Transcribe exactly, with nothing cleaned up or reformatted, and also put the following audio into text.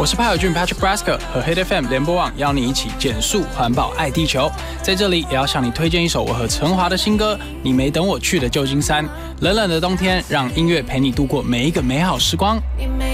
我是派友俊 Patrick Brasker 和 Hit F M 联播网，邀你一起减速环保爱地球。在这里也要向你推荐一首我和陈华的新歌《你没等我去的旧金山》。冷冷的冬天，让音乐陪你度过每一个美好时光。 你